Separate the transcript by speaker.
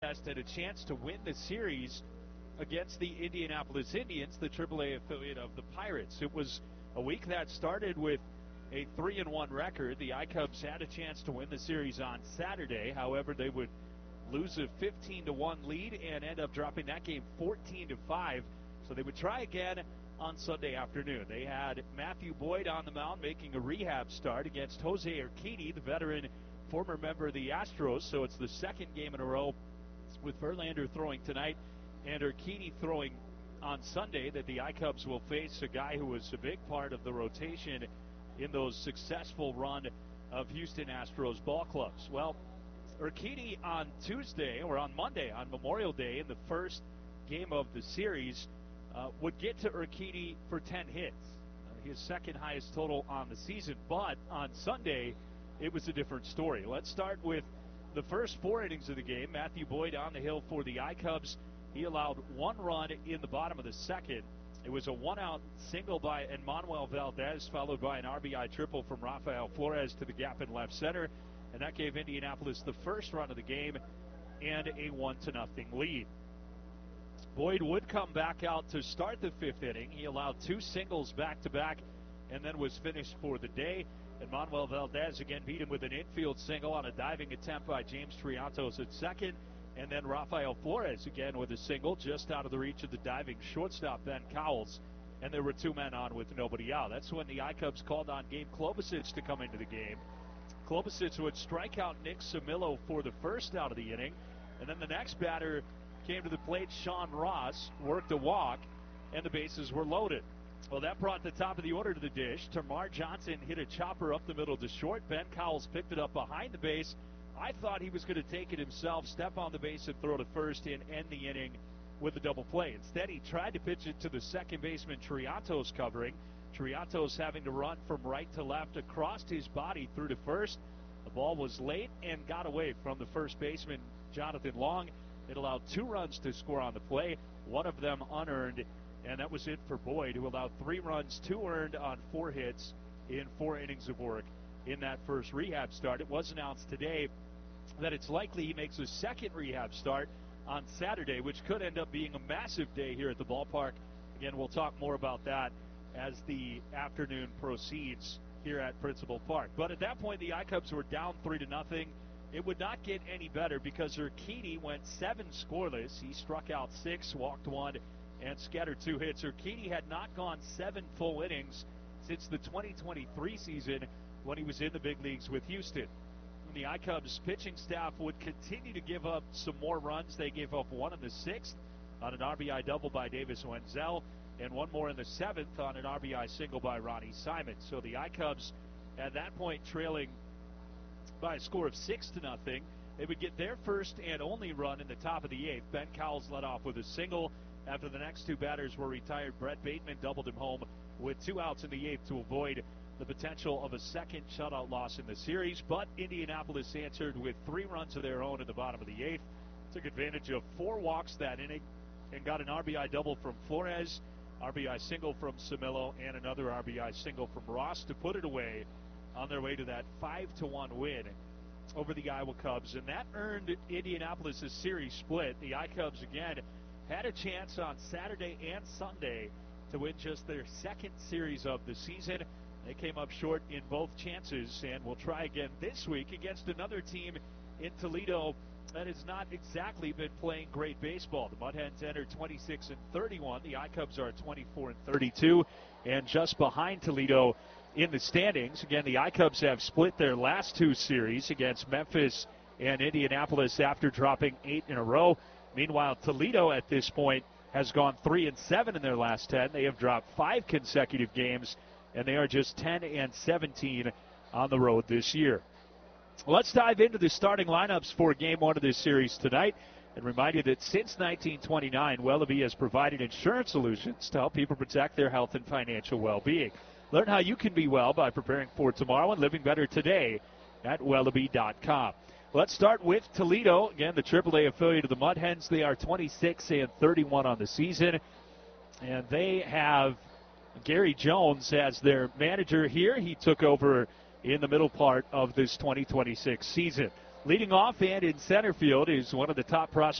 Speaker 1: West and a chance to win the series against the Indianapolis Indians, the AAA affiliate of the Pirates. It was a week that started with a 3-1 record. The iCubs had a chance to win the series on Saturday. However, they would lose a 15-1 lead and end up dropping that game 14-5. So they would try again on Sunday afternoon. They had Matthew Boyd on the mound making a rehab start against Jose Urquidy, the veteran former member of the Astros. So it's the second game in a row with Verlander throwing tonight and Urquidy throwing on Sunday that the iCubs will face a guy who was a big part of the rotation in those successful run of Houston Astros ball clubs. Well, Urquidy on Tuesday, or on Monday, on Memorial Day, in the first game of the series, would get to Urquidy for 10 hits, his second highest total on the season. But on Sunday, it was a different story. Let's start with the first 4 innings of the game. Matthew Boyd on the hill for the iCubs. He allowed 1 run in the bottom of the second. It was a 1-out single by Emmanuel Valdez, followed by an RBI triple from Rafael Flores to the gap in left center, and that gave Indianapolis the first run of the game and a 1-0 lead. Boyd would come back out to start the 5th inning. He allowed 2 singles back-to-back and then was finished for the day. And Manuel Valdez again beat him with an infield single on a diving attempt by James Triantos at second. And then Rafael Flores again with a single just out of the reach of the diving shortstop, Ben Cowles. And there were 2 men on with nobody out. That's when the iCubs called on Gabe Klobuchar to come into the game. Klobuchar would strike out Nick Samillo for the first out of the inning. And then the next batter came to the plate, Sean Ross, worked a walk, and the bases were loaded. Well, that brought the top of the order to the dish. Tamar Johnson hit a chopper up the middle to short. Ben Cowles picked it up behind the base. I thought he was going to take it himself, step on the base and throw to first and end the inning with a double play. Instead, he tried to pitch it to the second baseman, Triantos, covering. Triantos having to run from right to left across his body through to first. The ball was late and got away from the first baseman, Jonathan Long. It allowed 2 runs to score on the play, 1 of them unearned, and that was it for Boyd, who allowed 3 runs, 2 earned on 4 hits in 4 innings of work in that first rehab start. It was announced today that it's likely he makes a second rehab start on Saturday, which could end up being a massive day here at the ballpark. Again, we'll talk more about that as the afternoon proceeds here at Principal Park. But at that point, the iCubs were down 3-0. It would not get any better because Urquidy went 7 scoreless. He struck out 6, walked 1, and scattered 2 hits. Urquidy had not gone 7 full innings since the 2023 season when he was in the big leagues with Houston. And the iCubs pitching staff would continue to give up some more runs. They gave up 1 in the 6th on an RBI double by Davis Wenzel, and 1 more in the 7th on an RBI single by Ronnie Simon. So the iCubs at that point trailing by a score of 6-0. They would get their first and only run in the top of the 8th. Ben Cowles led off with a single. After the next 2 batters were retired, Brett Bateman doubled him home with 2 outs in the 8th to avoid the potential of a second shutout loss in the series. But Indianapolis answered with 3 runs of their own in the bottom of the 8th. Took advantage of 4 walks that inning and got an RBI double from Flores, RBI single from Samillo, and another RBI single from Ross to put it away on their way to that 5-1 win over the Iowa Cubs. And that earned Indianapolis a series split. The iCubs, again, had a chance on Saturday and Sunday to win just their 2nd series of the season. They came up short in both chances and will try again this week against another team in Toledo that has not exactly been playing great baseball. The Mudhens entered 26-31. The iCubs are 24-32 and just behind Toledo in the standings. Again, the iCubs have split their last 2 series against Memphis and Indianapolis after dropping 8 in a row. Meanwhile, Toledo at this point has gone 3-7 in their last 10. They have dropped 5 consecutive games, and they are just 10-17 on the road this year. Let's dive into the starting lineups for Game 1 of this series tonight and remind you that since 1929, Wellaby has provided insurance solutions to help people protect their health and financial well-being. Learn how you can be well by preparing for tomorrow and living better today at Wellaby.com. Let's start with Toledo. Again, the AAA affiliate of the Mudhens. They are 26-31 on the season, and they have Gary Jones as their manager here. He took over in the middle part of this 2026 season. Leading off and in center field is one of the top prospects